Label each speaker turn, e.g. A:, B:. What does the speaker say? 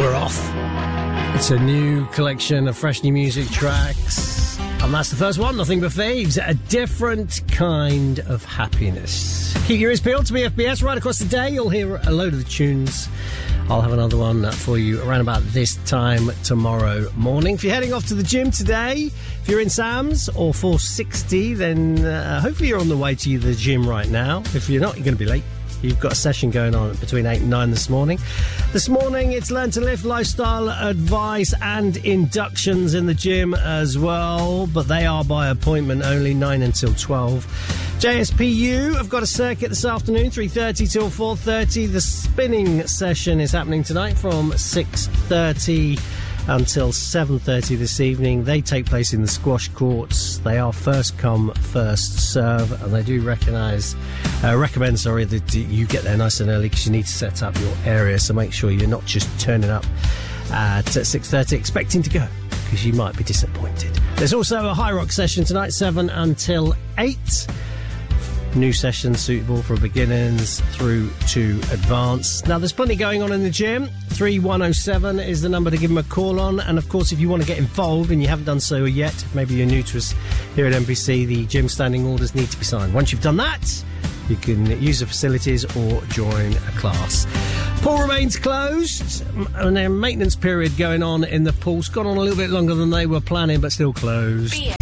A: We're off. It's a new collection of fresh new music tracks. And that's the first one, Nothing But Thieves. A different kind of happiness. Keep your ears peeled to BFBS right across the day. You'll hear a load of the tunes. I'll have another one for you around about this time tomorrow morning. If you're heading off to the gym today, if you're in Sam's or 460, then hopefully you're on the way to the gym right now. If you're not, you're going to be late. You've got a session going on between 8 and 9 this morning. This morning, it's Learn to Lift lifestyle advice and inductions in the gym as well, but they are by appointment only, 9 until 12. JSPU have got a circuit this afternoon, 3:30 till 4:30. The spinning session is happening tonight from 6:30 until 7:30 this evening. They take place in the squash courts. They are first come, first serve, and they do recommend that you get there nice and early because you need to set up your area, so make sure you're not just turning up at 6:30 expecting to go, because you might be disappointed. There's also a High Rock session tonight, 7 until 8. New sessions suitable for beginners through to advanced. Now, there's plenty going on in the gym. 3107 is the number to give them a call on. And, of course, if you want to get involved and you haven't done so yet, maybe you're new to us here at NBC, the gym standing orders need to be signed. Once you've done that, you can use the facilities or join a class. Pool remains closed, and their maintenance period going on in the pool's gone on a little bit longer than they were planning, but still closed.